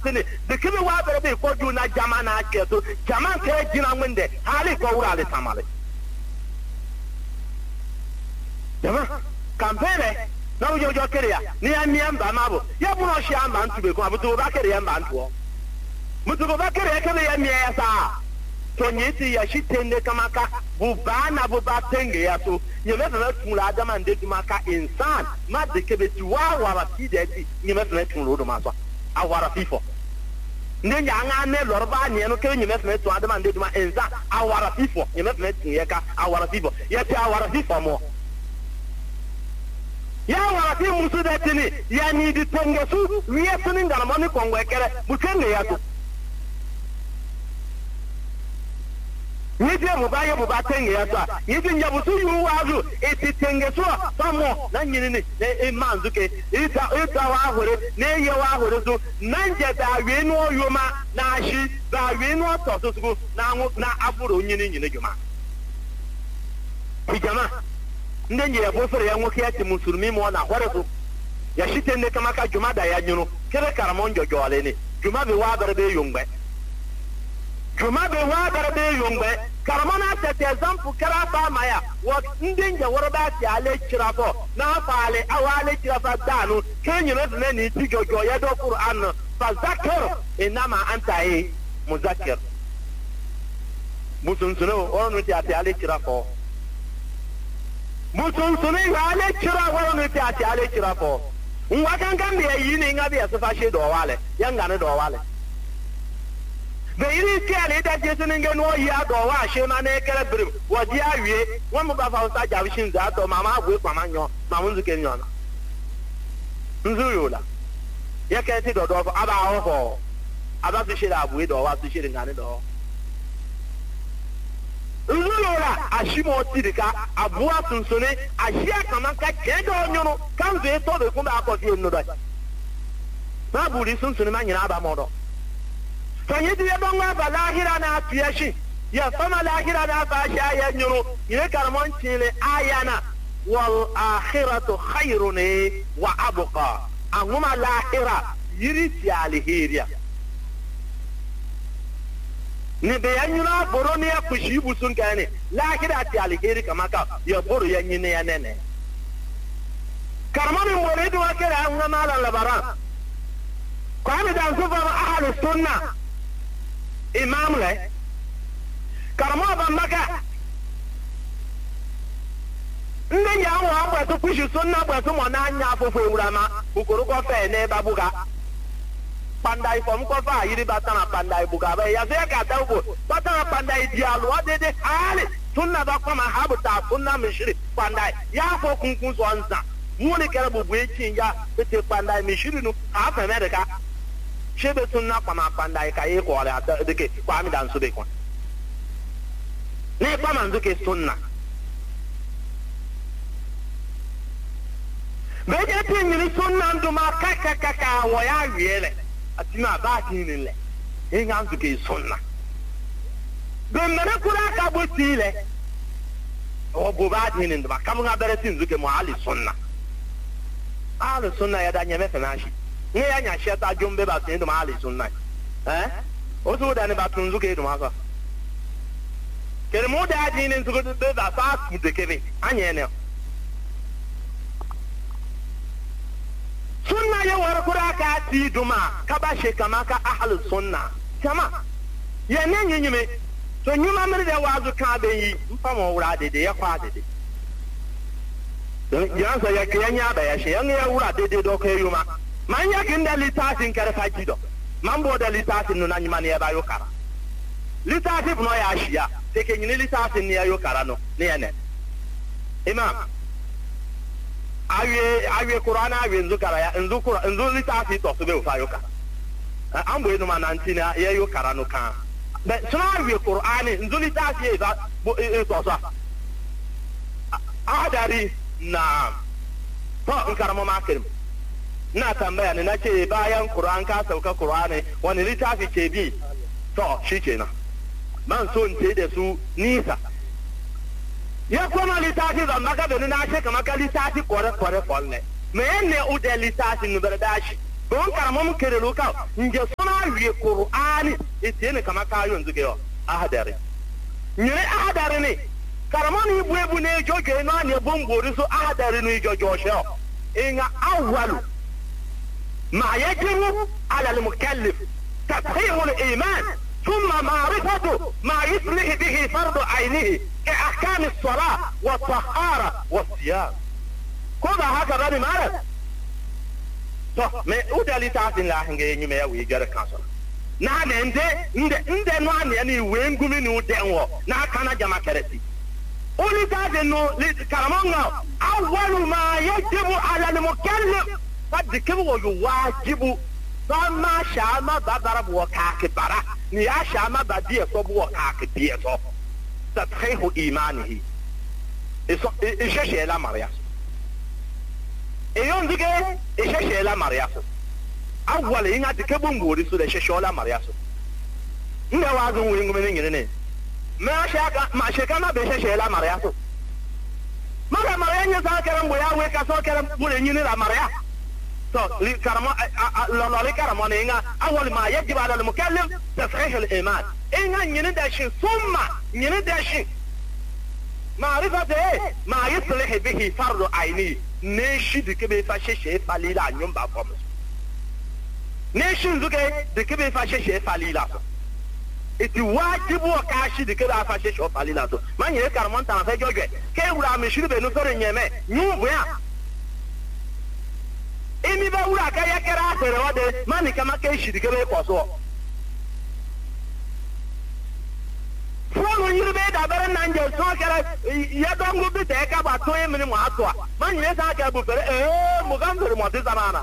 sini dikibi wa bere be ko ju na jama na keto jama ke jina mwende hali ko wura le tamale jama kampere na ujo jo kere ya ni ya miamba mabo ya bu no shi amba ntube ko abutu ba kere ya mba ntuo mutu ba kere ya kere ya miya sa to nyiti ya shitende kamaka bubana bubatenge ya so nyemefena tunla adama ndedu maka insan ma dekebe tuwa wara pideti nyemefena tunlo do maso awara fifo ndenya anga ne lorba nye no ke nyemefena tu adama ndedu ma insan awara fifo nyemefena tinyeka awara fifo yeti awara fifo mo ya wara fi musu detini ya ni di tengesu wiye suni ngaramoni kongwe kere mutenge ya to Nidye mubaye mubatenge yasa nidye nyabusu yuwazu etitengeso samo na nyinini ne manzuke ita wa hore ne ye wa hore so nanje da wenu oyoma na ashi da wenu otosugo na aburo nyini juma hijama ndenye ya bofere ya nwoke ya timusurumi mo na hore so ya shitende kama ka juma da ya nyuru kere karamonjo jole ni juma be wa berbe yongbe Juma be wa darbe yongbe karamana tete example kara fa maya wa ndinje woroba ti ale kirafo na faale awale kirafa danu kenyino ne ni tijojo ya do Qur'an fa zakir inama anta muzakkir musun suno onu ti ati ale kirafo musun suno ale kirafo onu ti ati ale kirafo nwa kankan be yi ni ngabe asafa she do wale yanga ne do wale the Irikian that is in no ya do wa she man e kere brim wo di awie won mo ba fa sa javishin za to mama gwe kwamanyo ma munzu kenyo na nzuru la ya ke ti do do aba ho ho aba fi she da bu do wa fi she ngane do nzuru la ashimo ti dika abuwa sunsone ashia kama ka kedo nyoro kan ze to be kuma akodi no do na buri sunsone ma nyina aba modo Fanyidi ya bonga ba lahira na tiyashi ya fama lahira na ba sha ya nyuru ile karmon chile ayana wal akhiratu khairun wa abqa anguma lahira yiri alhiria ne be yanyura boroni ya kushibu sun kane lahira ti alheri kama ka ya boro ya nyine ya nene karmon muridu wa kala angama la labaran kwani dan sufa ahlus sunnah imam le karamo ba maka ndenya wa agba to kushi sunna gba to mo na anya afofo ewurama ukoro ko fe ne babuga pandai fom ko fa yiri batana pandai buga ba ya se ka ta ugo batana pandai dialu adede ale sunna ba ko ma habuta sunna mishri pandai ya fo kunkun so ansa mu ne kere bubu ekin ya bete pandai mishri no afa mereka shebe sunna kwama pandai ka ye ko ala deke kwami dan so be ko ne kwama nduke sunna be je tin ni sunna nduma kaka wo ya wiele atima ba tin le e nga nduke sunna be mere kura ka bo tile o bo ba tin nduma kam nga bere tin nduke mo ali sunna ya da nyame fenashi ne ya nya sheta jumbe ba tin do mali sunna o so da ne ba tunzu ke do ma fa kere mo da din en zugo be ba fa ku de kebe anye ne sunna ya war kura ka ti duma ka ba she kama ka ahlus sunna kama ya ne nyinyime to nyuma mere da wazu ka be yi mfa mo wura de ya kwa de ya so ya ke nya ba ya she ya wura de do ka yuma manya kinda litasin karfa gido mambo da litasin no nanyima ne ba yo kara litasin no ya shia teke nyini litasin ne yo kara no ne ene imam awe qur'ana awe nzu kara ya nzu litasin to so be fa yo kara ambo enu ma nantina ya yo kara no kan be so awe qur'ani nzu litasin e ba to so adari na to nkaramo makirim na tambaya ne nace bayan Qur'an ka sauka Qur'ani wani littafi ke bi to shikenan man so nte da su nisa ya kuma littafi zan maka da na ce kamar ka littafi kware kwalle me ne ude littafi nu bardashi Bon karamom kere loka nje sona wie Qur'ani etiene kama kayo nzuke yo ahadari nyere ahadari ni karamoni ibu ne jojo no ane bombori so ahadari no jojo sho inga awwalu ma yajibu ala al-mukallif تصحيح الإيمان ثم معرفة ما يصلح به فرض عينه كأحكام الصلاة والطهارة والصيام كذا هكذا بمعنى ما أودالي تاسين لا هنجي نيمة ويجر كاسر نحن عند نوع يعني وين قومي نودعوا نحن جمع كرسي أولي تاسين كلامنا أول ما يجب على المكلف قد كبوا يواجب فما شاما بابرب وكاكبرا نيا شاما بديه صب وكاكبيه صب تصحيح إيمانه إيش لا مرياس إيون دقيقة إيش لا مرياس أول إنها تكبون بوري سو إيش لا مرياس إنه وازن وين قمنين ينين ما شاكا ما بيش لا مرياس ما مريان يسا كلام ويا ويكاسو كلام بولين لا مرياس أول ما يجب على المكلف تصحيح الإيمان إن يندشن ثم يندشن معرفة ما يصلح به فرض عيني نشي دكبي فاشيشي فليلا نيوم بافومس نشي دكبي فاشيشي فليلا iti wajibu wakashi dikebe afashishi ofalila so manyere karamon tan fe jojo ke wura meshiri be no sore nyeme nyubu ya imi ba wura ka ya kera asere wade mani kama ke shiri kebe kwaso folo yirbe da bare nanje so kera ya dongo bi te ka ba to yemi ni mo ato mani ne sa ka bu fere mo gam fere mo de zamana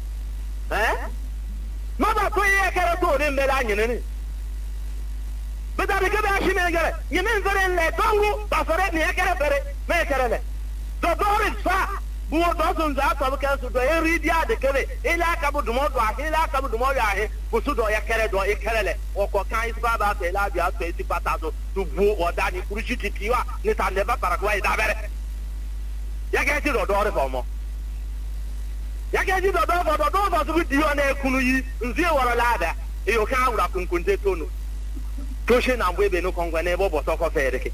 ma ba to ye kera to ne mbele anyene ni bida de kebe ashi me gere yemen fere le dongo ba fere ni kera fere me kera le do dore fa buwo dosun za ta buka su do ridia de kele ila ka bu dumo do ila ka bu dumo ya he bu su do ya kere do e kerele o ko kan isba ba te la bia to eti pata so tu bu o da ni kuruchi titiwa ni ta ne ba para kwa ida bere ya ke ti do do re fomo ya ke ti do do su di o na ekunu yi nzie woro la da e yo kan awura kunkunte tonu to she na mbo ebe no kongwa na ebe bo so ko fere ke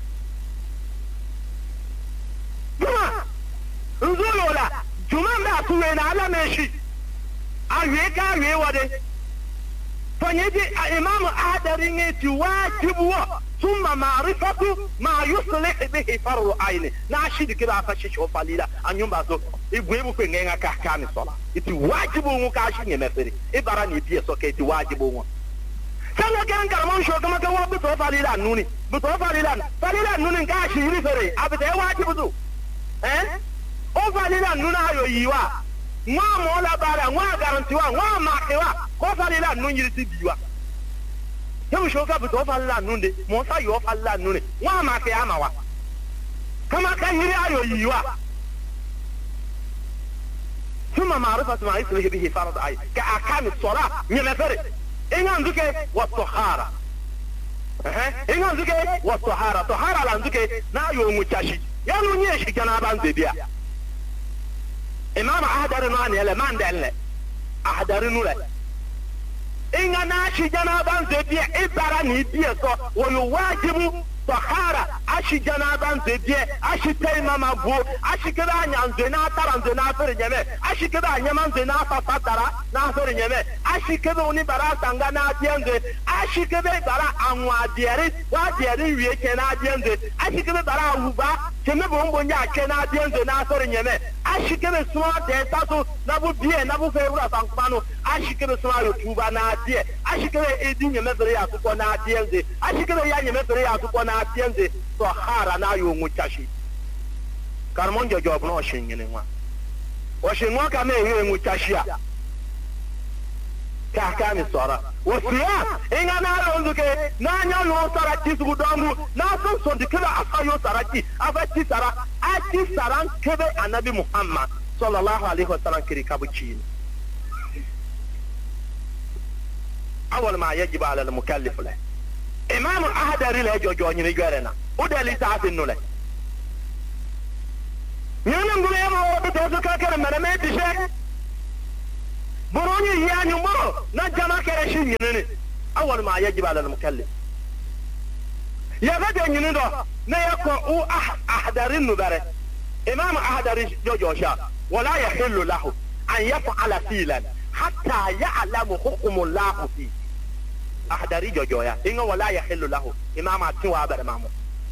nzolola jumanda tuwe na ala meshi awe wade fanyeji imam ahadari ngeti wajibu thumma ma'rifatu ma yuslih bihi far'u ayni na shidi kida afashi shofalila anyumba so igwebu kwenga ka kani sola iti wajibu ngu ka shi ngemefere ibara ni bie so ke iti wajibu ngu sana kan karamon sho kama ka wabu to falila nuni bu to falila nuni ka shi ri fere abite wajibu du o falila nuna ayo yiwa nwa mo la bara nwa garanti wa nwa makewa ko falila nun yiri biwa yemu shoka bu to falila nunde mo sa yo falila nune nwa make ama wa kama kan yiri ayo yiwa ثم معرفة ما يصلح به فرض عين كأحكام الصلاة نمفر إن عندك والطهارة إن عندك والطهارة طهارة عندك نا يوم متشي يلو نيش جنابان بيبيا إمام أحضر نواني يلا ما عندنا أحضر نولا إن ناشي جنابان بيبيا إبرا نبيا ويواجب طهارة أشي جنابان بيبيا أشي تيما مبو أشي كده نyanzena taranzena fere nyeme أشي كده nyamanzena fafatara na fere nyeme أشي كده uni bara sanga na diende أشي كده bara anwa dieri wa dieri wie kena diende أشي كده bara uba keme bombo nya kena diende na fere nyeme أشي كده swa de taso na bu bie na bu fe ura sankmano أشي كده swa yo tuba na die أشي كده edi nyeme fere ya tuko na diende أشي كده ya nyeme fere ya tuko na diende طهارة na yo nguchashi karmon job no shinyene nwa o shinwa ka na ehe nguchashia ka ka mi sora o sia inga na ro nduke na anya no sara tisugu dongu na so dikira asayo sarati afati sara ati saran kebe anabi Muhammad sallallahu alaihi wasallam kiri kabuchi awal ma yajib ala al mukallif la imam ahadari la jojo nyini gwerena o dali ta sinu le nyana ngule ma o to so ka kare mara me tishe بروني يعني مرو نجما كرشين ينني أول ما يجب على المكلف يا بدأ ينندو نيكون أو أحضرين نبرة إمام أحضر جوجوشا ولا يحل له أن يفعل فيلا حتى يعلم حكم الله فيه أحضر جوجويا إنه ولا يحل له إمام أتوا برمامو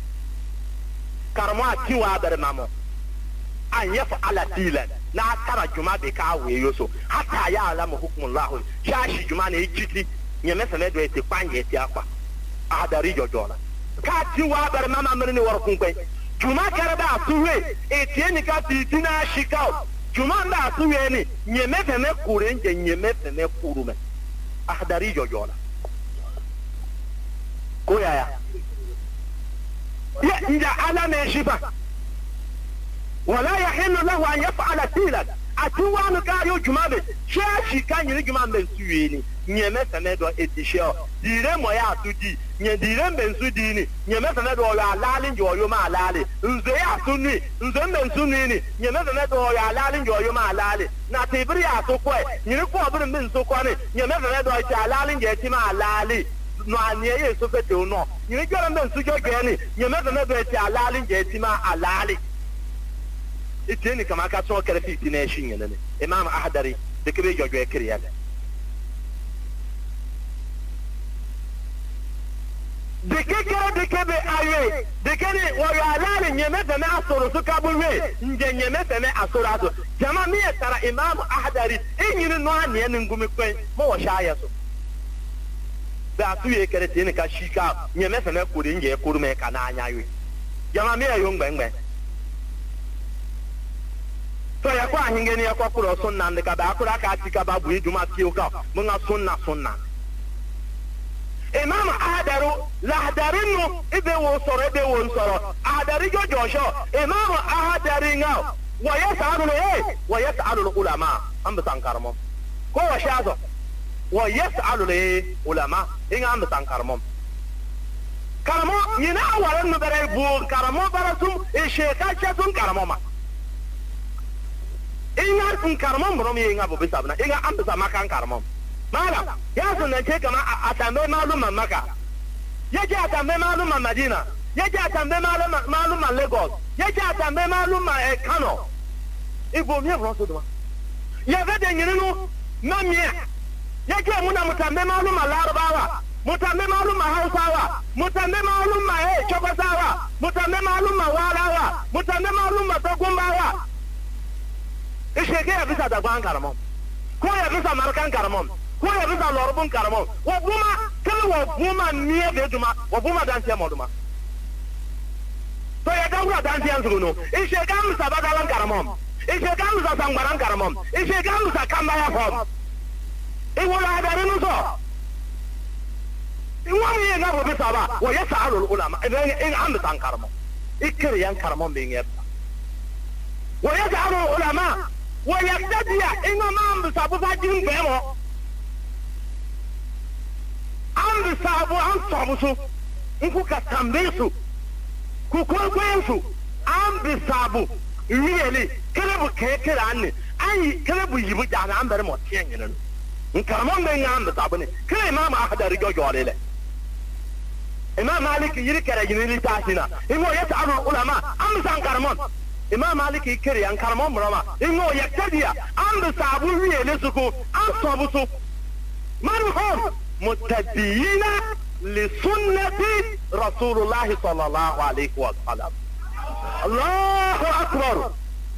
كرما أتوا برمامو أن يفعل فيلا لا ترى جماعة بكاوي يوسو حتى يعلم حكم الله شاشي جماعة يجتي يمسنا دوي تقان يتياقا أحضر جوجولا كاتي وابر ماما مرني ورقون كوي جماعة كربا أسوه إتيني كاتي تنا شكاو جماعة أسوه ني يمسنا كورين يمسنا كورومي أحضر جوجولا كويا يا إنجا على ميشيبا ولا يحل له أن يفعل فيلا أتوان كايو جماعة شاشي كان يلي جماعة بنسويني nyemefeme do etisho dire mo ya atudi nye dire mbensu dini nyemefeme do ya alali njo yo ma alali nze ya atuni nze mbensu nini nyemefeme do ya alali njo yo ma alali na tibiri ya atokwe nyiri ko obiri mbensu ko ni nyemefeme do ya alali nje ti ma alali no anie ye so fete no nyiri jora mbensu joge ni nyemefeme do ya alali nje ti ma alali itini kama ka so kere fiti na shin yele imam ahdari de kebe jojo ekriya de kebe aye de kene wo ya lale nyemefeme asoro so kabulwe nje nyemefeme asoro aso jama mi etara imam ahdari enyiri no anie ne ngumi kwen mo wo sha yeso da tu ye kere tini ka shika nyemefeme kuri nje kuru me kana anya wi jama mi ayo ngbengbe so ya kwa hingeni ya kwa kuro sunna ndika ba akura ka atika ba bu ijuma tiuka munga sunna imam ahdaru lahdarinu ibe wo soro ahdari jojosho imam ahdari nga wa yasalu ulama am sankarmo ko wa shazo wa yasalu ulama inga am sankarmo karamo yina waran no bare bu karamo barasum e sheka chatun karamo ma inga karamo brom yinga bu bisabna inga am makan karamo mala ya sunan ce kama a tambayi maluman maka yaje a tambayi maluman madina yaje a tambayi maluman lagos yaje a tambayi maluman kano igbo mi ro so do ya ga da yirinu na miya yaje muna mutambayi maluman larabawa mutambayi maluman hausawa mutambayi maluman chobasawa mutambayi maluman walawa mutambayi maluman togumbawa ishege ya bisa da gwan karamon ko ya bisa markan karamon ko ya bisa lorbun karamon wa buma kala wa buma niye de duma wa buma dan tiya moduma to ya dawra dan tiya zuno ishe ga musa bagalan karamon ishe ga musa sangbaran karamon ishe ga musa kamba ya fom e wala da renu so in wani ya ga bo bisa ba wa yasalu ulama in an san karamon ikir yan karamon bin yabba wa yasalu ulama wa yaqtadiya in ma musa bu fajin bemo an sabu an sabu su in kuka tambaye su ku kwaikwayen su an bi sabu really kada bu kai kira ne an yi kada bu yi bu da an bari mu tiyan yin in karamon da yin an bi sabu ne kada imam ahdari jojo le imam malik yiri kare yin li tasina in wo yata alu ulama an san karamon imam malik kire yan karamon murama in wo yaktadiya an bi sabu really su ko an sabu su man متبعين لسنة رسول الله صلى الله عليه وسلم الله أكبر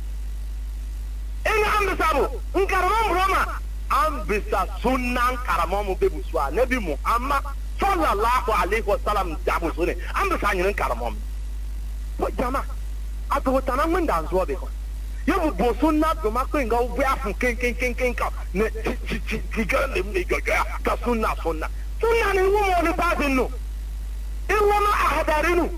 إن أم بسابو إن كرمون برما أم بسا سنة كرمون ببسوا نبي محمد صلى الله عليه وسلم جابو سنة أم بسا نين كرمون وجماعة أتو تنام من دانسوا بيكون yabu bosunna do mako inga ubu afu ken ka ne tigande mi goja ka sunna ni wo mo ni bazinu e wo ma ahdarinu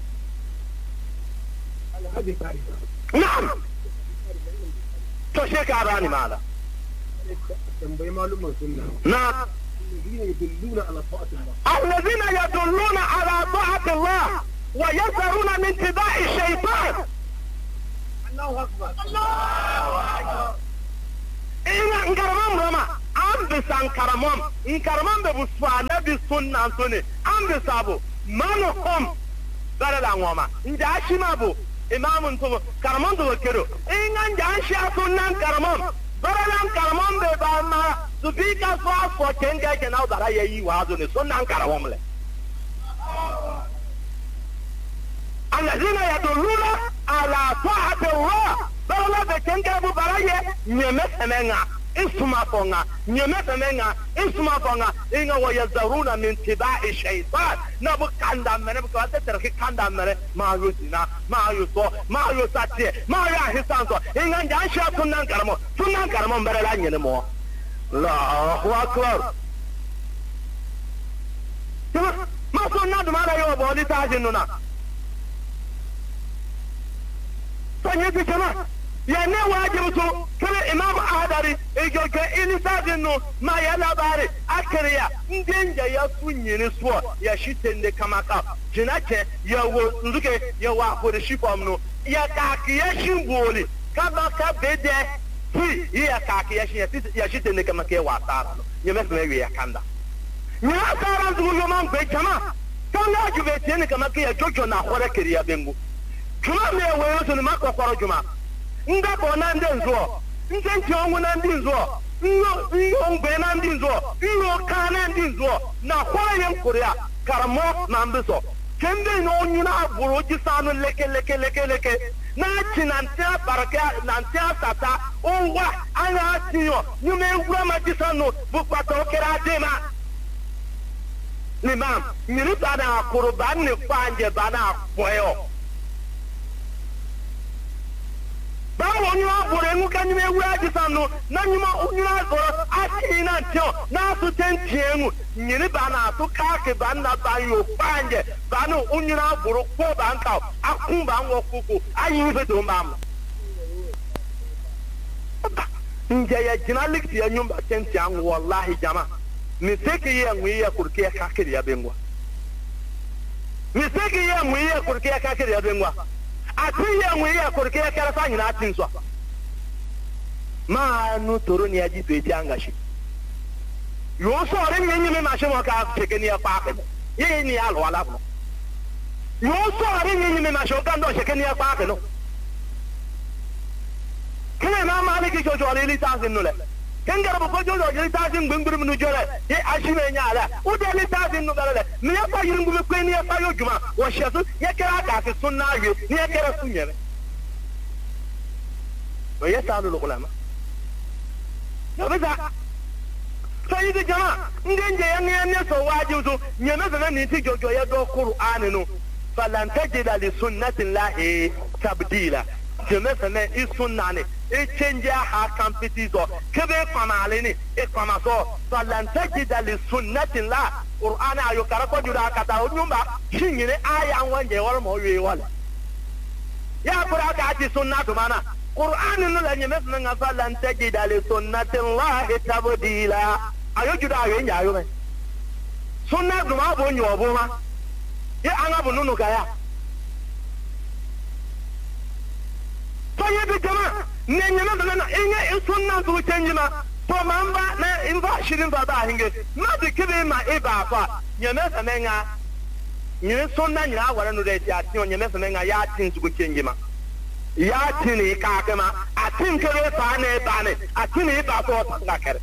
na'am to shekara ni mala tambayi malumin sunna na الذين يدلون على طاعة الله ويسرون من اتباع الشيطان الله أكبر الله أكبر إن كرمان رما أم ambisan karamom in karamom be buswa na bi sunna sone ambisabo manhum barala ngoma nja shimabu imam to karamom to kero inga nja shia sunna karamom barala karamom be ba ma zubika so for kenga kenau bara yayi wazo ne sunna karamom le alladhina yadulluna ala ta'ati Allah barala be kenga bu baraye nyeme semenga isma fonga nyeme semenga isma fonga inga wa yazaruna min tiba'i shaytan na bu kanda mene bu ka terki kanda mene ma yusina ma yuso ma yusati ma ya hisanso inga jansha sunan karamo barala nyene mo Allahu akbar ma sunna dumara yo boli tajinuna sanye ti jama ya ne wajibu to kala imam ahadari ejoke ilisazinu ma ya labari akriya ndenja ya sunyini so ya shitende kamaka jinake ya wo nduke ya wa ko de shifamno ya ka kiya shimboli kaba ka bede ti ya ka kiya ya shitende kamaka ya wasara no nyeme me ya kanda nya sara ndu yo man be jama kanga jube tiene kamaka ya jojo na hore kiriya bengu Juma me weyo to ma kokoro juma nga ko na ndi nzo nti onwu na ndi nzo nyo ngbe na ndi nzo nyo ka na ndi nzo na kwa ye mkoria karamo na mbiso kende no nyuna aburo ji sanu leke na chinantia baraka nantia tata onwa anya tinyo nyume wura ma ji sanu bu kwato kera dema limam nyiri bana kurban ni kwanje bana boyo bawo nyuma bore nguka nyime wuraji sanu na nyuma unyura goro ati na tio na su tentienu nyiri bana su kake bana bayo panje bana unyura boro ko banka akumba ngokuku ayi fe do mam nje ya jinalik ya nyumba tentian wallahi jama mistake ya ngwiya kurke kakiri ya bengwa mistake ya ngwiya kurke kakiri ya bengwa atiye ngwiya kurke kala fa nyina atinso ma nu toro ni aji peti angashi yo so re nyenyi me ma she mo ka tekeni ya pa ke ye ni alo ala no yo so re nyenyi me ma she ka ndo tekeni ya pa ke no kene na ma ne ki jojo le li ta sin no le kengara bo jojo le ta sin gbengbre mu jore ye ashime nya ala u de li ta sin no gale mi ya fa yirin bu me kweni ya fa yo juma wo shesu ye kera ka ke sunna ye ni ye kera sunyere wa yasalu ulama nabeza sayidi jama ndenje ya ne so wajibu so nyeme fe ni ti jojo ye do Qur'an no falan tajida li sunnati llahi tabdila jeme fe ne isunna ne e change ha competizo kebe famale ni e famaso falan tajida li sunnati llahi Qur'an ayo karako juda kata onyumba shinyire aya wanje wala mo wi wala ya qura ka ati sunnatu mana Qur'an no la nyeme fe nga falan tajida li sunnati llahi tabdila ayo juda ayo nya ayo me sunna duma bo nyo bo ma ye anga bu nunu kaya to ye bi jama ne nyama na inga sunna du chenjima to mamba na inva shirin baba hinge ma de kebe ma e ba fa nyame fa menga nyi sunna nyina awara no de ti ati nyame fa menga ya tin su chenjima ya tin ka kama atin kebe fa na e ba ne atin ba so ta kare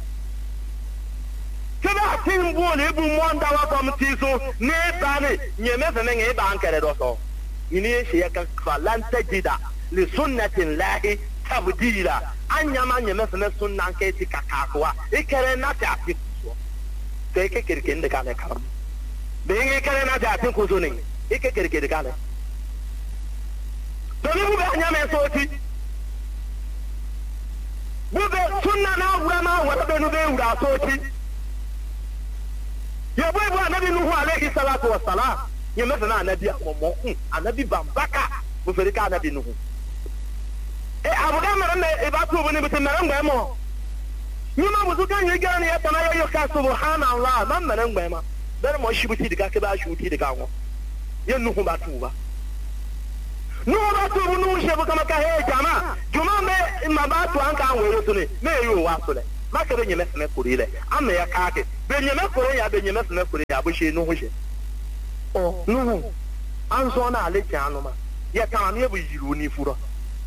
keba tin bole bu monda wa komti so ne bane nyeme fe menga e ba ankere do so ini ye she ka falan tajida li sunnatin lahi tabdila anyama nyeme fe ne sunna ke ti kakakwa ikere na ta ti so te ke kirkende ka ne karam be nge kere na ta ti ko so ne ike kirkende ka ne to ni bu anyama so ti bu be sunna na wura ma wura be no be wura so ti ya boy anabi nuhu alayhi salatu wassalam ya mefana anabi akomo anabi bambaka bu ferika anabi nuhu abuga mara me e ba tu boni bitin mara ngwe mo nyuma buzu kan ye gani ya tana yo ka subhanallah man mara ngwe ma dar mo shibuti diga ke ba shuti diga ngo ye nuhu ba tu ba nuhu ba tu nu shebu kama ka he jama juma me ma ba tu an ka ngwe so ne me yo wa so le maka be nyeme sene kurile ama ya kaake be nyeme kuro ya be nyeme sene kurile ya bo she no ho she o no anso na ale chanu ma ya ka na bu yiru ni furo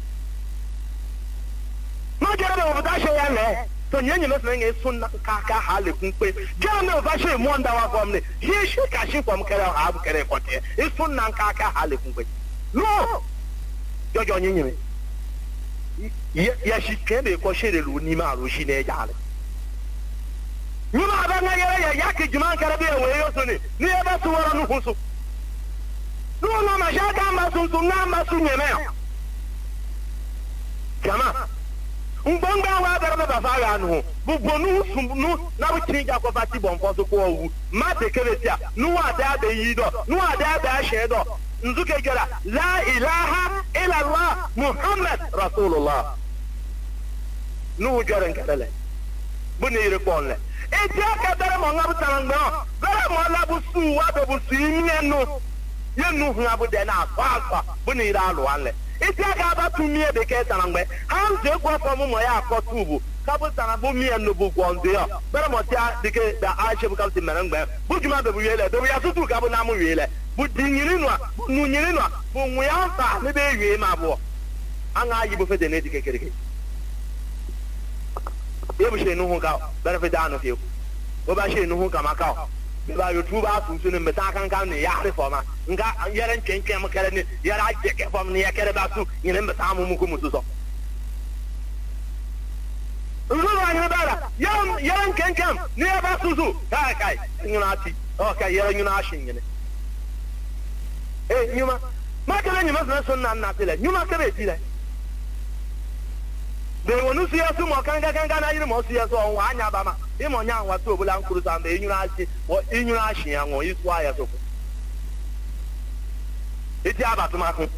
ma jere be o da she ya le to nyanye me sene nge sunna ka ha le kun pe jere me o ba she mo nda wa kom ne ye she ka she kom kere ha bu kere kote e sunna ka ha le kun pe no jojo nyanye me ya shi kebe ko shere lu ni ma ru shi ne ja le ni ma ba na ya ke juma kare be we yo so ni e ba su wora nu husu no ma sha ka ma su na ma su nyeme jama ngbangba wa dara ba fa ya nu bu bonu su nu na bu tin ja ko fa ti bon fo so ko wu ma te kebe tia nu wa da be yi do nu wa da she do nzuke gara la ilaha illa allah muhammad rasulullah nu jaran kadale buni ire konle e ti aka dara mo ngabu tarangbe dara mo la bu su wa do bu su imienu yenu hu abu de na afa buni ire alu anle e ti aka ba tu mi e be ke tarangbe han je gwo fo mo ya ko tubu kabu tarangbo mi enu bu gwonde yo dara mo ti dike da aisha bu kabu ti merangbe bu juma be bu yele do ya sutu kabu na mu yele bu dinyiri no bu nyiri no bu nwya fa ne be ywe ma bo anga yi bu fe de ne dike kereke ye bu she nu hu ka bere fe da no fe o ba she nu hu ka maka be ba yo tu ba su su ne meta kan ne ya re fo ma nga yere nkenken mo kere ne yere aje ke fo ne ya kere ba su nyine meta mu ku mu so Ruwa ni bala yere nkenken ne ya ba su su kai nyuna ati okay yere nyuna ashin nyine nyuma makala nyuma na sunna na tele nyuma kebe tile de wonu siya su mo kanga na yiri mo siya so on anya ba ma e mo nya wa to bula nkuru sa mbe enyura achi wo enyura achi ya ngo isu aya so iti abatu makun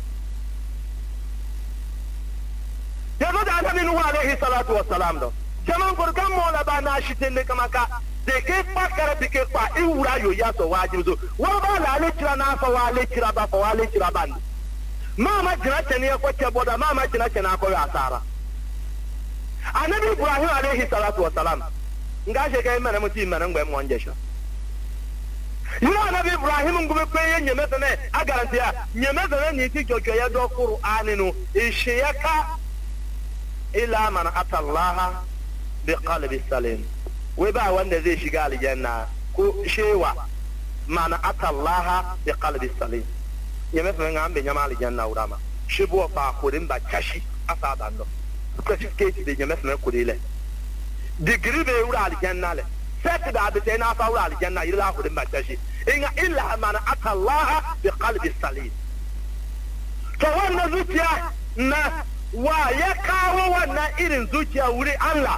ya no da nabi nuhu alayhi salatu wassalam do jaman gurkan mo la ba na shi tele kamaka de ke pakara de ke pa iwura yo ya so wajibu so wo ba la le kira na fa wa le kira ba fa wa le kira ba mama jira tani ya ko ke boda mama jira tani na ko ya asara anabi ibrahim alayhi salatu wassalam nga je ke mena muti mena ngbe mo njesha yo anabi ibrahim ngube pe ye nyeme tane agaranti ya nyeme tane ni ti jojo ya do qur'ani no ishiyaka ila man atallaha biqalbi salim wai ba wanda zai shiga aljanna ko shewa mana atallaha bi qalbi salim yeme fa ngambe nyama aljanna urama shibo fa kodin ba kashi asa dando certificate de yeme fa kodile degree be ura aljanna le set da be na fa ura aljanna ila kodin ba kashi inga illa mana atallaha bi qalbi salim to wannan zuciya na wa ya kawo wannan irin zuciya wuri Allah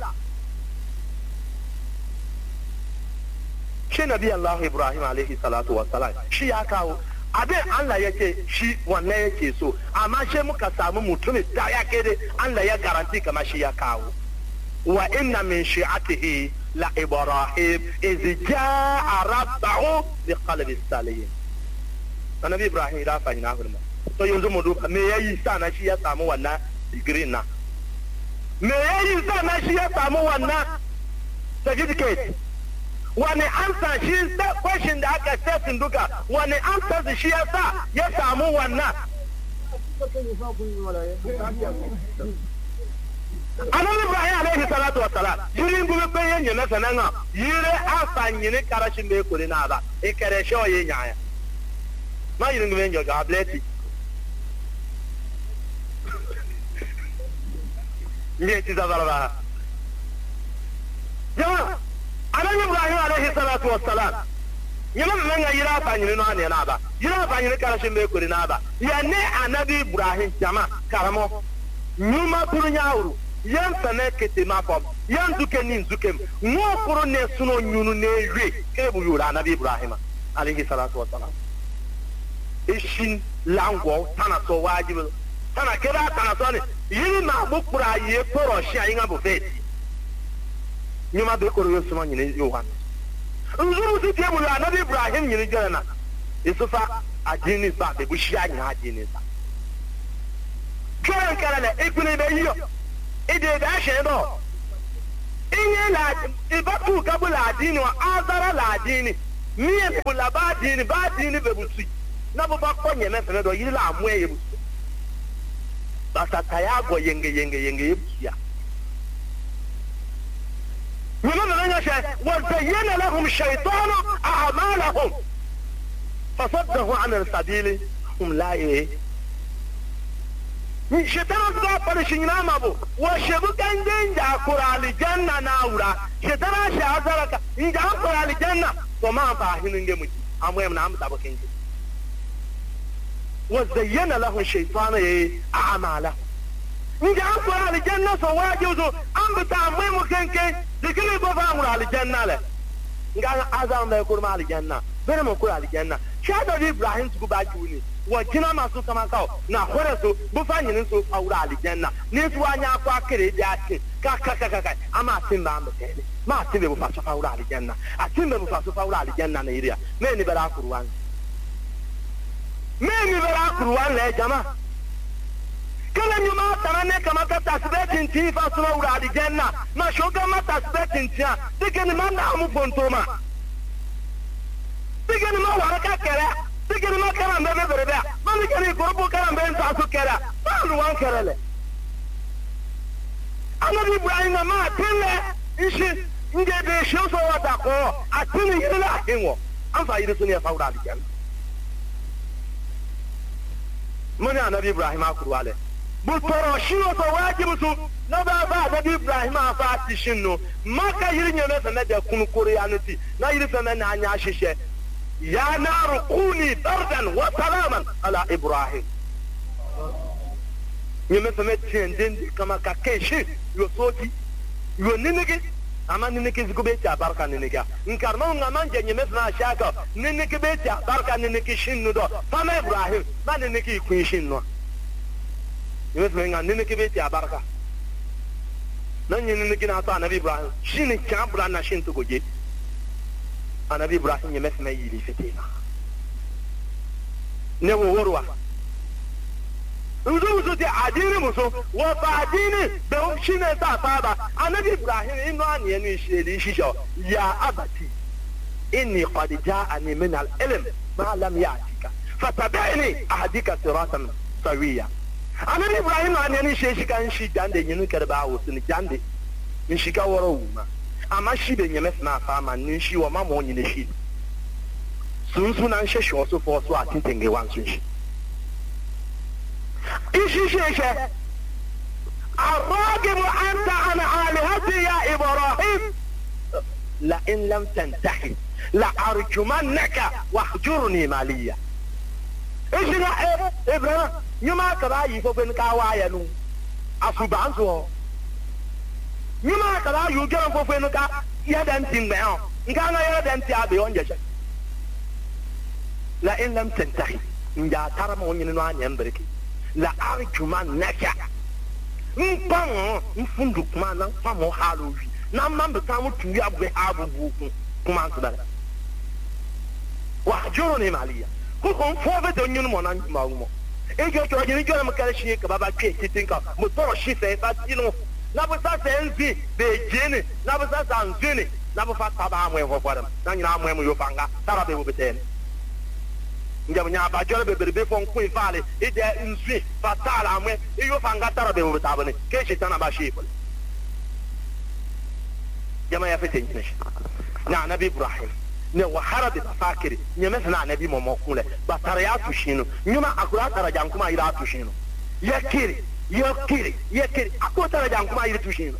shi nabi Allah Ibrahim alayhi salatu wassalam shi ya kawo abin Allah yake shi wannan yake so amma shi muka samu mutum da ya kede Allah ya garanti kama shi ya kawo wa inna min shi'atihi la Ibrahim iz jaa rabbahu bi qalbi salim nabi Ibrahim da fa ina hurma to yanzu mu duba me yayi sana shi ya samu wannan degree na me yayi sana shi ya samu wannan certificate wani amsa shi da question da aka testin duka wani amsa shi yasa ya samu wannan Anabi Ibrahim alayhi salatu wassalam yiri ngube pe yenye na sananga yire amsa nyine karashin be kuri na ba e kare sho ye nyaaya ma yiri ngube nyo ga bleti nye ti zabara jama Anabi Ibrahim alayhi salatu wassalam nyama menga yira fa nyine no ane na ba yira fa nyine karashin be kuri na ba ya ne Anabi Ibrahim jama karamo nyuma kuru nyauru yan sane kete mafom yan duke ni duke mo kuru ne suno nyunu ne ywe ke bu yura Anabi Ibrahim alayhi salatu wassalam ishin langwo tana so wajibu tana kera tana so ne yiri ma bu kura ye poro shi ayinga bu feti nyuma be kuru yosuma nyine yohan nzuru si te bu Anabi Ibrahim nyine jana isufa adini sa be bu shi anya adini sa kran karale ikune be yo ide da she do inye la ibatu kabula adini wa azara la adini miye bula ba dini bebusi na bo ba konye me fene do yiri la amu e yebusi basa tayago yenge yebusi ya ولما نجح وزين لهم الشيطان أعمالهم فصده عن السبيل هم لا إيه الشيطان ضرب الشيطان أبو وشبك أن جنجا قرى الجنة ناورا الشيطان شعرك إن جاء قرى الجنة وما فاهمين جمجي أموهم نعم تابكين وزين لهم الشيطان أعمالهم إن جاء قرى الجنة سواجهوا أم بتعميم كنكي dikili ko fa ngura aljanna le nga azam le ko ma aljanna bere mo ko aljanna shado Ibrahim tuku ba juni wo jina ma so kama ka na hore so bu fa nyin so fa ngura aljanna ni so anya kwa kere di ati ka ama timba ambele ma timbe bu fa so fa ngura aljanna atimbe bu fa so fa ngura aljanna na iria me ni bara kuruwan le jama kala nyuma tarane kama ka tasbetin ti fa suma wura aljanna ma shoga ma tasbetin ti digani ma na mu fontoma digani ma wara ka kere digani ma kara mbe bere ma ni kani korbo kara mbe nta su kere ba lu wan kere le Anabi Ibrahim ma tele ishi nge be shi so wata ko atini yila hinwo an fa yiri suni fa wura aljanna mani Anabi Ibrahim akurwale butoro shiro to wajibu su na ba Anabi Ibrahim afati shinno maka yiri nyeme feme de kunu koreanuti na yiri feme na anya shishe ya naru kuni bardan wa salaman ala Ibrahim nyeme feme tiendin kama ka keshi yo soti yo niniki ama niniki zikube ta barka niniki nkarma ngamanje nyeme feme ashaka niniki be ta barka niniki shinno do fama Ibrahim ba niniki kun shinno Yunus menga nini kibeti abaraka. Nanyi nini kina ata Anabi Ibrahim. Shini chambula na shintu goje. Anabi Ibrahim yemes me yili fitina. Ne wo worwa. Uzo ti adini muso. Wo fa adini be shine ta saba. Anabi Ibrahim ino ani enu isheli shisho. Ya abati. Inni qad ja'ani min al-ilm ma lam ya'tika. Fatabi'ni ahdika siratan sawiya. Anabi Ibrahim ani sheshi kan shi jande nyinu kerba wo sini jande nshika woro wuma ama shi be nyeme na fama nshi wo mama onyine shi sunsu na nhyehyɛ ɔso fo so atentenge wanso nshi ishi sheshe aragibu anta an alihati ya Ibrahim la in lam tantahi la arjumannaka wahjurni maliya ishi na Ibrahim nyuma kaba yi fo fen ka wa ya nu asubanso nyuma kaba yu gero fo fen ka ya dan timbe on nga na ya dan ti abe on jeje la in lam tantahi nja tarama onyin no anya mbereki la arjuman naka mpang mfundu kuma na famo halowi na mambe tamu tuwi abwe abubu kuma nsubala wa joro ni maliya ko kon fo be do nyunu mo na mawo ejo to ajini jora makare shi ka baba ke titinka mo toro shi fe fa tino na bo sa senzi be jene na bo sa sanzini na bo fa taba amwe ho fodam na nyina amwe mo yo fanga tara be bo beten ngam nya ba jora be berbe fon kuin fale ide nsi fatala amwe yo fanga tara be bo tabane ke shi tana ba shi bol jama ya fete nyine na Nabi Ibrahim ne wa harabi fakiri nyeme sana Nabi momokule batara ya tushino nyuma akura tara jankuma ira tushino yakiri akota jankuma ira tushino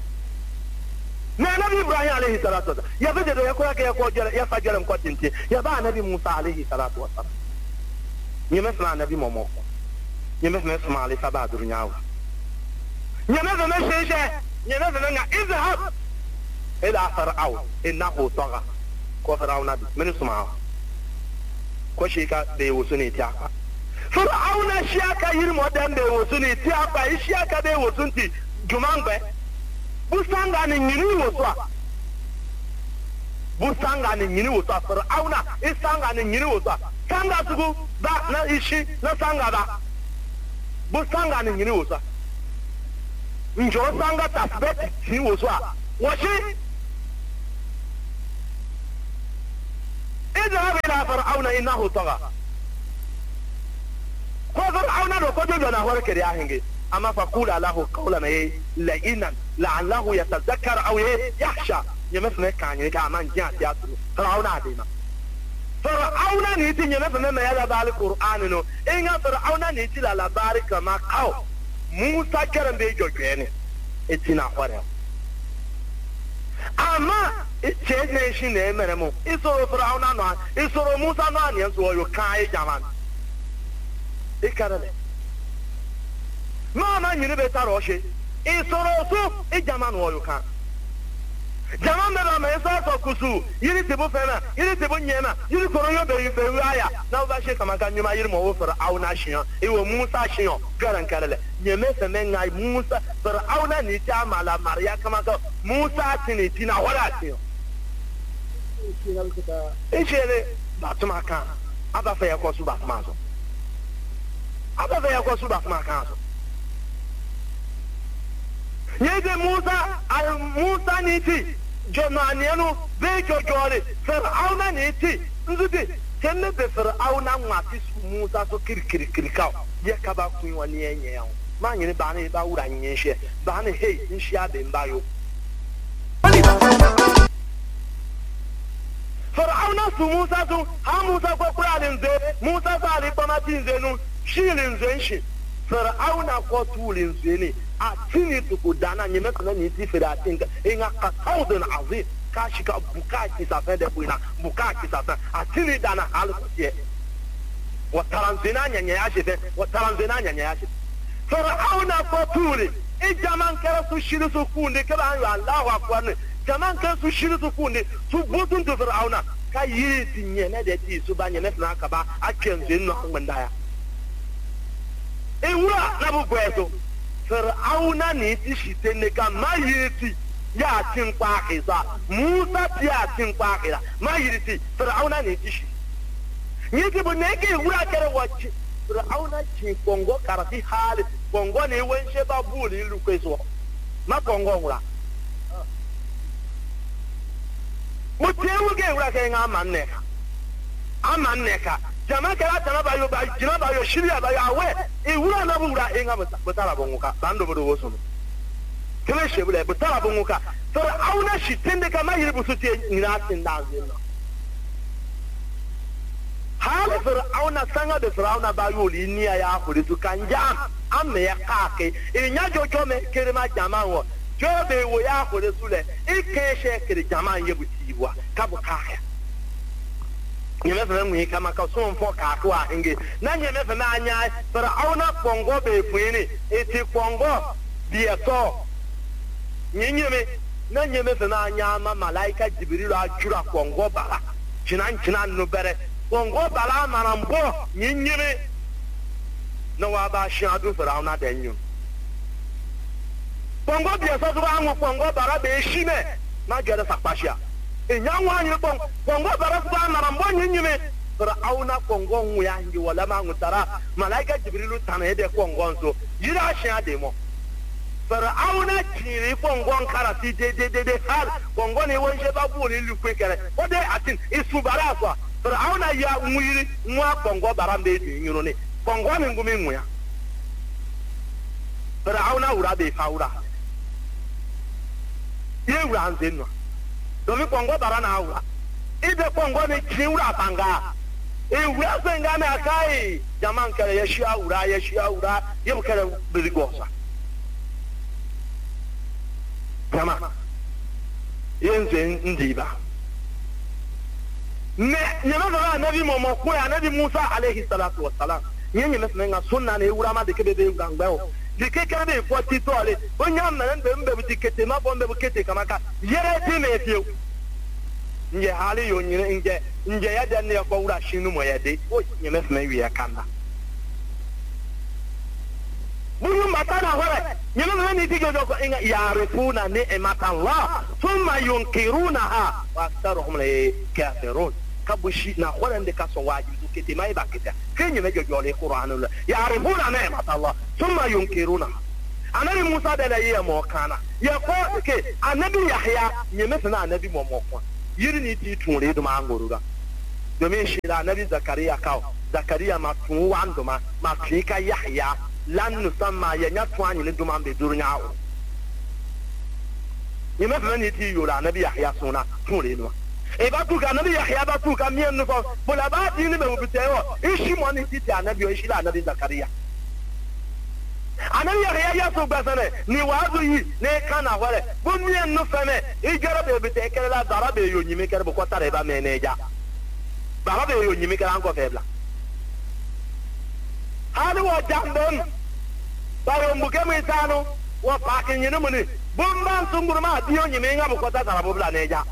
na Nabi Ibrahim alayhi salatu wasallam ya bede do yakura ke yakojala ya fajala mkotinti ya ba Nabi Musa alayhi salatu wasallam nyeme sana Nabi momoko nyeme sana Ismail fabadru nyawo nyeme sana sheshe nyeme sana nga izhab ila fir'aun innahu tagha ko Fir'auna bi min suma ko shi ka da wasu ne ta ka Fir'auna shi aka yirmo dan da wasu ne ta ka shi aka da wasu ti jumangbe busanga ni nyini wasu Fir'auna isanga ni nyini wasu sanga tugu ba na ishi na sanga ba busanga ni nyini wasu njo sanga tasbet ni wasu وشيء اذهب الى فرعون انه طغى فرعون لو كنت جنا هورك يا هنجي اما فقول له قولا ايه لئنا لعله يتذكر او ايه يخشى يمسنا كان يكامان جاء فرعون ادينا فرعون نيتي يمسنا ما يلا بالقران نو ان فرعون نيتي لا بارك ما كاو موسى كرم بيجوجيني اتنا خورا اما اتشيني شي نيمرمو اسورو فرعون نو اسورو موسى نو اني سو يو كاي جامان ikarale mama nyine betara oshe isoro so ejaman wo yuka jaman beba me so kusu yiri tibu fena yiri tibu nyema yiri koro yo be ife aya na ba she kama kan nyuma yiri mo wo fara auna shiyo ewo musa shiyo garan karale nyeme se men ngai musa fara auna ni ta mala maria kama ka musa tini tina wala shiyo ejele batuma kan aba fa yakosu batuma so aba ya kwa suba kuma kanso yede Musa ni ti jonanienu be jojore Fir'auna ni ti nzude kenne be Fir'auna nwati su Musa so kirikirikirika ye kaba kun wani enye ya ma nyine ba ne ba wura nyenshe ba ne hey nshi abe mba yo Fir'auna su Musa so ha Musa ko kura nze Musa sa ali pamati nze nu shilin zenshi Fir'auna ko tulin zeni a tini tukudana nyeme kana ni ti fira tinga inga qawdun azim kashika bukaki safa de buina bukaki safa a tini dana alkuye wa taranzina nyanya yashite wa taranzina nyanya yashite Fir'auna ko tuli ijaman kara su shiru su kunde kala Allahu akbar jaman kara su shiru su kunde su butun to Fir'auna ka yi tinyene de ti su banye mefna ka ba akenze no ngandaya ewura na bu kweso Fir'auna ni ti shitene ka mayiti ya tinkwa kiza Musa ti ya tinkwa kira mayiti Fir'auna ni ti shi yiki bu ne ke ewura kere wachi Fir'auna chi kongo karati hali kongo ni wenshe ba buli lu kweso ma kongo wura mutewu ke ewura ke nga amanneka jama kala tana ba yo ba jina ba yo shirya ba ya we e wura na bura e nga butara bonguka bando bodo woso kele shebule butara bonguka Fir'auna shitende kama yiri busuti ngira tindanze no hal Fir'auna sanga de Fir'auna ba yo linia ya akuri tu kanja amme ya kake e nya jojo me kerema jama wo jobe wo ya akuri sule e keshe kere jama yebuti wa kabukaya nyeme fe mu kama ka so mfo ka to a nge na nyeme fe na anya Fir'auna kongo be fuini eti kongo bie to nyeme na nyeme fe na anya ma malaika Jibril ajura kongo bara china no bere kongo bara marambo nyeme na wa ba shadu Fir'auna denyu kongo bie so so anwo kongo bara be shime na gere sakpashia enyanwa nyi kongo barasba marambo nyime Fir'auna kongo nguya ngi wala ma ngutara malaika Jibrilu tana de kongo nso yira sha de mo Fir'auna chiri kongo nkara ti de hal kongo ni wonje babu ni lukwe kere ode atin isu baraswa Fir'auna ya nwiri nwa kongo barambe de nyuro ni kongo ni ngumi nguya Fir'auna ura be faura ye ura nzenwa domi kongo bara na awa ide kongo ni chiura panga e wura senga me akai jaman kare ya shia ura yem kare biligosa jama yenze ndiba ne nyama bara nabi momo ko ya nabi Musa alayhi salatu wassalam nyenye mesnga sunna ne wura ma de kebe ngangba dikeke be ko titole onyam na mbe dikete ma bombe bukete kamaka yere dime fiu nje hali yo nyire nje ya de ne ko wura shinu mo ya de o nyeme fna wi ya kanda bulu matana hore nyeme na ni tige do ko inga yarifuna ni Allah thumma yunkirunaha wa aktharuhum la kafirun kabushi na horande ka so waji dikete mai bakita kenye mejo jole Qur'anul yarifuna ni Allah ثم ينكرونها anabi Musa da ye mo kana ye ko ke anabi Yahya nyeme fena anabi mo kwa yiri ni ti tunre do ma ngoruga domin shi da anabi Zakariya kawo Zakariya ma tun wando ma fika Yahya lan nusamma ya nya twani ni duma be durunya o nyeme fena ni ti yo la anabi Yahya suna tunre no e ba tu ka anabi Yahya ba tu ka mien no ko bola ba di ni be mo biteo ishi mo ni ti anabi o ishi la anabi Zakariya anabi Yahya ya so gbasane ni wazu yi ne kana wale bunye no feme igara be bite kere la dara be yo nyime kere ko tare ba meneja ba be yo nyime kere anko febla hadu wa jambon ba yo mbuke mi tanu wa pakin nyine muni bumban sunguru ma di yo nyime nga ko tara bo bla neja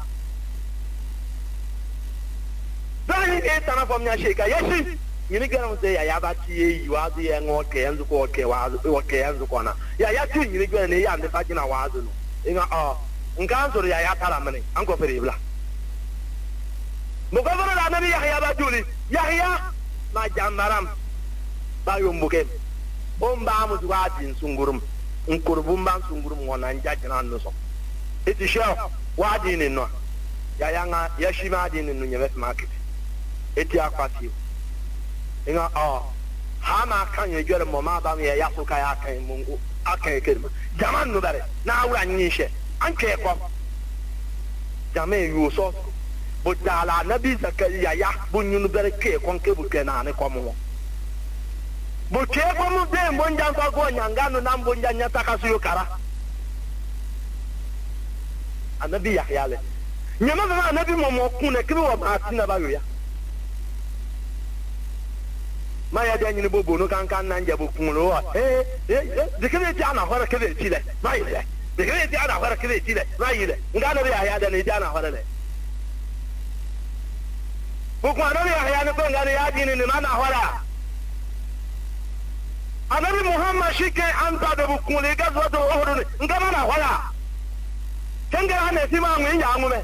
dani e tana fo mnya sheka yeshi yini garam se ya ba ti yi wa du ye ngo ke yanzu ko ke wa o ke yanzu ko na ya ti yini gwa ne ya ndefa jina wa du no inga nka so ya tara mane an ko fere bla mo ko fara na bi Yahya ba juli Yahya ma jamaram ba yo mbuke bomba mu zuwa din sungurum nkurbum ban sungurum wona nja jina no so iti sho wa din no ya nga ya shi ma din no nyebe market eti akwati inga ha ma kan ye jere mo ma ba me ya so ka ya kan mungu akan ke jaman no bare na awura nyishe anke ko jame yu so bo dala nabi Zakariya ya bunyu no bare ke kon ke bu ke na ne ko mo bo ke ko mu de mo njan so go nyanga no na mbo njan nyata ka su yo kara anabi Yahya le nyama ba anabi mo mo kun ne kibi wo ma tina ba yo ya ma ya dia nyini bobo no kan na nja bo kun lo de kebe ti ana hora kebe ti le ma ile de kebe ti ana hora kebe ti le ma ile nga no ya da ne ti ana hora le bo kun no ya ne ko nga ne ya dini ne ma na hora anabi Muhammad shike an ta da bo kun le ga zo to horo ne nga ma na hora kenga ana ti ma ngwe ya ngume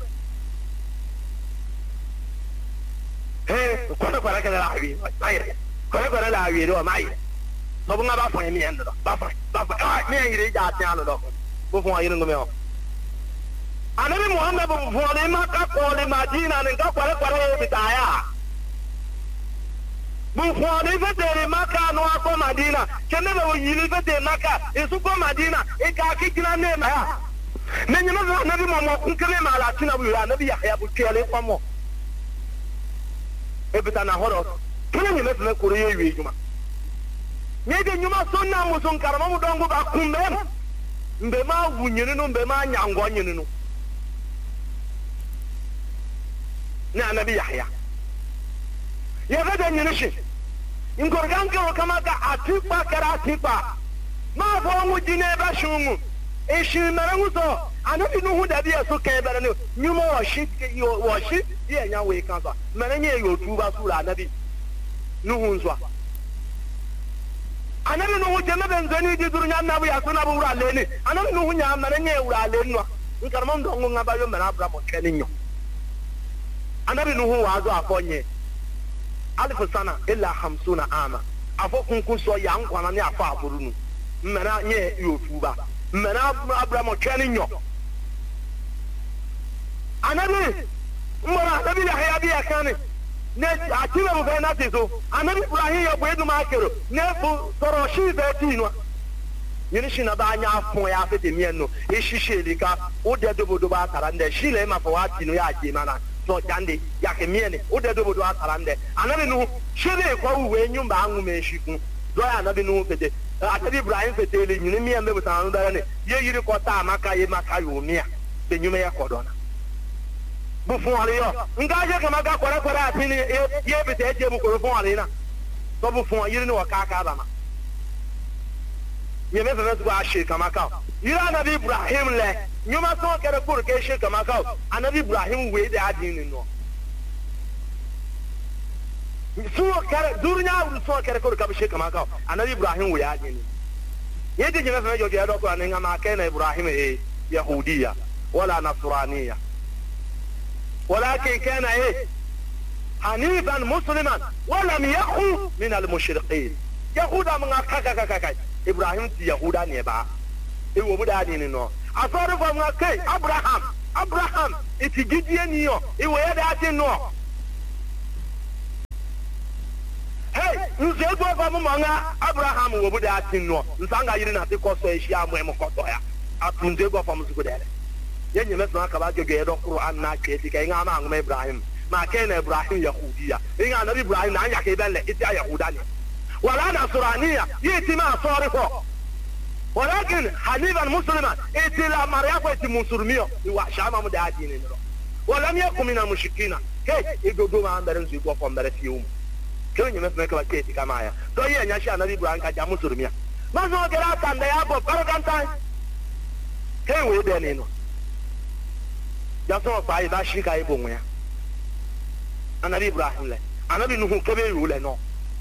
ko ko ra ka la bi ma ile ko la wi do mai no bunga ba fo mi endo ba fo mi ngire ja ti anu do bo fo ayi ngome o anabi Muhammad bo fo le ma ka ko le Madina ne ka kware kware bi ta ya bo fo le fete ma ka no ko Madina kene be wo yili fete Maka esu ko Madina e ka ki kina ne ma ya ne nyima zo anabi Muhammad kun kele ma la tina bu ya anabi Yahya bu kele ko mo e bita na horo kene nyime fme kore ye wi juma nyede nyuma sonna mu son karama mu dongo ba kumbe mbe ma wunyene no mbe ma nyango nyene no na anabi Yahya ya ga nyene shi ingorgan ka kama ka atipa kara atipa ma fo mu jine ba shungu e shi marangu so anabi nuhu da biya so kai bara ne nyuma wa shi ye nya we kan so maranye yo tuba sura anabi nuhu nzwa anabi nuhu jema benzani di durunya nabu ya suna bu wura leni anabi nuhu nya maranye wura leni no nkarama ndongo ngaba yo mena abra mo keninyo anabi nuhu wa zo afonye alif sana illa 50 ama afo kunkun so ya nkwana ne afo aburu nu mena nye yo tuba mena abra mo keninyo anabi mbara anabi Yahya bi akane ne atiba bu fe na tiso anabi Ibrahim ya bu eduma akero ne bu toro shi be ti no yini shi na ba anya afon ya fe de mien no e shishe lika o de dobodo ba tara nde shi le ma fo wa ti no ya je mana so jande ya ke mien o de dobodo ba tara nde anabi nu shi le ko we nyumba anu me shi kun do ya anabi nu fete anabi Ibrahim fete le nyini mien me bu tanu da ne ye yiri ko ta maka ye maka yo mia be nyume ya kodona bu fun ale yo nga je kama ga kwara kwara atini ye bi te je bu ko fun ale na so bu fun yiri ni wa ka ba ma ye me fe go a she kama ka yiri anabi Ibrahim le nyuma so kere kur ke she kama ka anabi Ibrahim we de adin ni no so kere durnya so kere kur ka she kama ka anabi Ibrahim we adin ni ye de je me fe jo je do ko an nga ma ke na Ibrahim yahudiya wala nasraniya ولكن كان حنيفا مسلما ولم يكن من المشركين يهودا من كاكاكاكا ابراهيم تي يهودا نيبا wo buda ni no asori fo mo kai Abraham iti gidie ni yo iwo ya da ati no hey nze go fa mo nga Abraham wo buda ati no nsanga yiri na ti koso ehia mo koto ya atunze go fa mo suko dere ye nyeme so aka ba gege do Quran na keti kai nga ma ngoma Ibrahim ma kai na Ibrahim yahudiya nga na Ibrahim na anya kai belle iti yahudani wala nasraniya yiti ma asori fo ولكن حنيفا مسلما اتلا مريم اتي مسلميو وشاما مدادين ولم يكن من المشركين كي يدودو ما اندرن زي غوفم برسيوم كي نيمس كلا كيتي كمايا تو يا شي النبي ابراهيم كاجا مسلميا ما زو كلا كان يا بو فرغانتاي كي وي دنينو يا سو فاي با شي كاي بونيا النبي ابراهيم له النبي نوح كبي يوله نو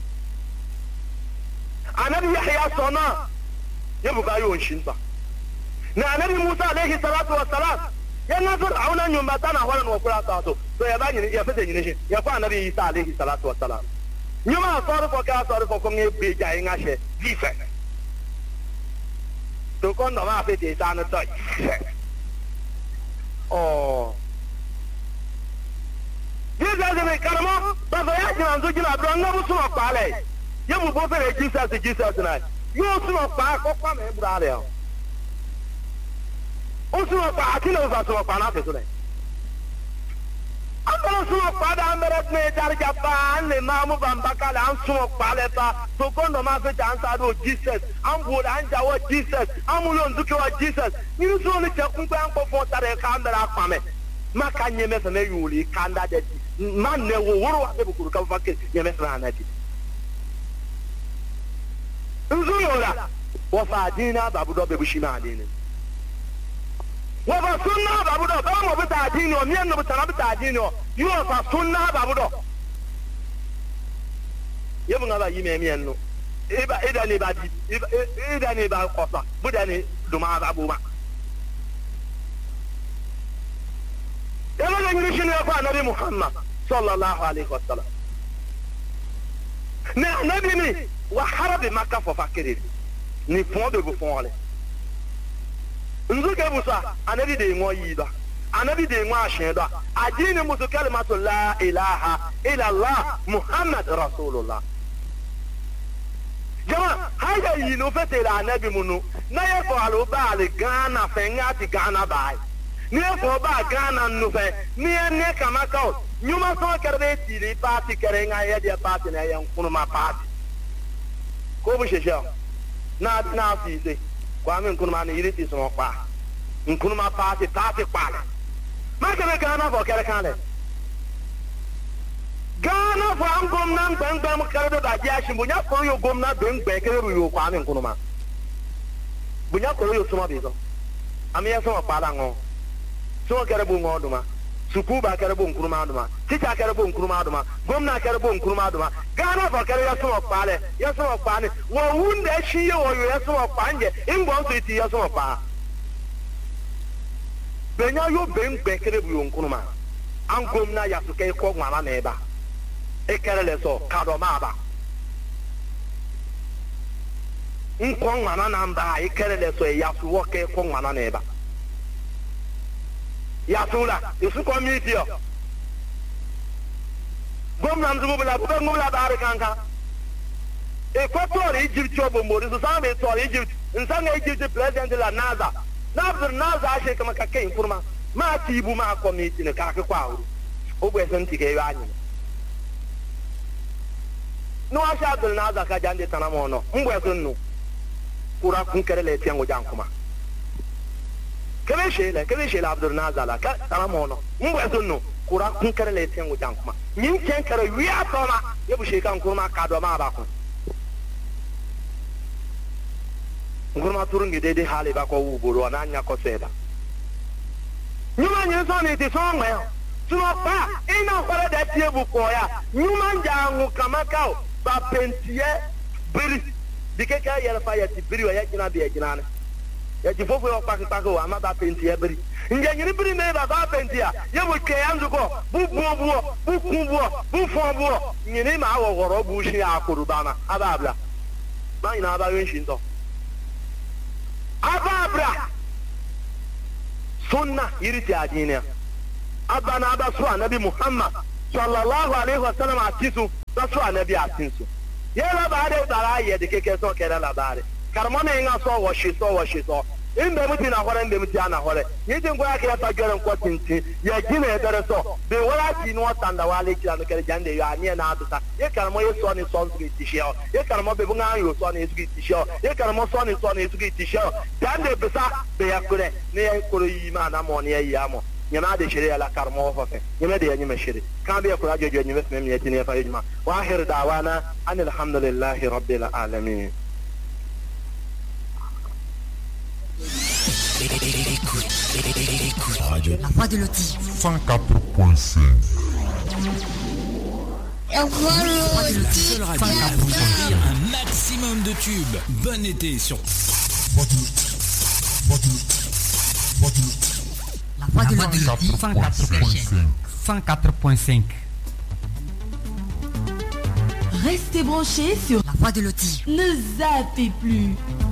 النبي يحيى صنا يبقى يونشنبا نبي موسى عليه الصلاه والسلام ينظر عونا نيومباتانا ولا نوكلا تاتو تو يباني يفتني نشي يفا النبي عيسى عليه الصلاه والسلام نيوما صار فوق كون بيجا يناشي جيسه تو كون ما فتي سان تو جيسه زي كرمو بابا يا نزو جنا برانغا بوسو قالي يمو بوفر جيسه ناي yóò súnmọ́ pa àkọ́kọ́ mi búra rẹ̀ ó súnmọ́ pa àkílẹ̀ òfà súnmọ́ pa náà fèsò rẹ̀ àbọ̀lọ̀ súnmọ́ pa dá mẹ́rẹ́ tún ẹ̀ járíjà pa à ń lè máa mú bàbá kalẹ̀ à ń súnmọ́ pa lẹ́ pa tó kọ́ńdọ̀ máa fẹ́ jà ń sáré Jesus à ń wò à ń jáwọ́ Jesus à ń múlò ndúkẹ́wọ́ Jesus nínú sọ́ọ́ ní cẹ́kún pé à ń kọ́ fún ọ̀tá rẹ̀ ká ń bẹ̀rẹ̀ àpamẹ́ má ká nyẹ mẹ́fẹ̀ mẹ́ yòòlì ká ń dá dẹ́ di má nẹ̀ wò wóró wà bẹ́ẹ̀ bùkúrú ká fún fakẹ́ nyẹ mẹ́fẹ̀ náà di nzuyora wafa dina babudo bebushima adini wafa sunna babudo ba mo bita adini o mien no bita na bita adini o yo wafa sunna babudo yebu ngaba yime mien no ida ni badi ida ni ba kosa buda ni duma abuma yalla ngini shinu ya nabi Muhammad sallallahu alaihi wasallam na nabi ni وحرب مكة ففكرين نفون بفون نزوك بوسا أنا بدي مويدا أنا بدي مواشيدا أدين مسو كلمة لا إله إلا الله محمد رسول الله جماعة هيا ينوفت إلى النبي منو نيفعلوا بالي غانا فنغاتي غانا باي نيفعلوا بالي غانا نوفي نيه كما كاو نيوما سوى كربي تيري باتي كرينغا يدي باتي نيان كنما باتي ko bu shesha na fi se kwa min kun ma ni yiri so pa nkun ma party pa ma ke be Ghana fo kere kan le Ghana fo an gom nan gbangba mu kare do ba ji ashi bunya ko yo gom na do ngbe kere ru yo kwa min kun ma bunya ko yo suma bi so ami ya so pa la ngo so kere bu ngo do ma suku ba kere bu nkun ma do ma teacher kere bu nkun ma do ma gomna kere bu nkun ma do ma Ghana for kere ya so pa ne wo wunde shi ye wo ya so pa nje ingbo so iti ya so pa benya yo ben gbe kere bu nkun ma an gomna ya so ke ko ngwa na eba e kere le so ka do ma ba nkwo ngwa na mba e kere le so ya so wo ke ko ngwa na eba ya sula isu community yo gomna nzugo bla ko ngula bare kanka e ko tori Egypt obo mori so sa me tori Egypt nsanga Egypt president la NASA naza she kama ka kai kurma ma tibu ma community ne ka kwa uru ogbo esenti ke yo anyi no asha Abdul Naza ka jande tanamo no mbo esunnu kura kun kere le tiango jankuma kebe shela Abdul Naza la ka taramono mbo esunnu kura kun kere le tiango jankuma nyin ken kere wiya tona yebu shekan kurma ka do ma ba ku ngurma turungi dede hale ba ko wuboro na anya ko seda nyuma nyi so ni ti so ngwe suno pa ina kwara da tie bu ko ya nyuma njangu kama kao ba pentie biri dikeka yele fa ya ti biri wa ya jina bi ya jina ne ya ti fofo yo pak o ama ba pentie biri nje nyiri biri me ba pentia ye bu ke yanzu ko bu fo nyini ma wo goro bu shi akuru bana ababla ba ina ba yin shin to aba bra sunna yiri ti adini abana abasu anabi Muhammad sallallahu alaihi wasallam atisu basu anabi atinsu yela baade dara ye de keke so kera la baade karmo ne nga so wo shi so inde muti na hore inde muti ana hore yidi ngo ya kira pagere nko tinti ya gina e dere so be wala ti no tanda wale kira no kere jande ya ani na aduta ye karmo ye so ni so ngi tishio ye karmo be bunga yo so ni ngi tishio ye karmo so ni ngi tishio jande bisa be ya kure ne ya kuro yi ma na mo ne ya mo nyama de shiri ala karmo fa fe nyama de nyama shiri kan be ko ajojo nyama fe mi yeti ne fa yima wa akhir da'wana anil hamdulillahi rabbil alamin. Écoute. Radio. La voix de Loti. 104.5. La voix de Loti. Seule radio pour offrir un maximum de tubes. Bon été sur. La voix de Loti. 104.5. Restez branchés sur La voix de Loti. Ne zappez plus.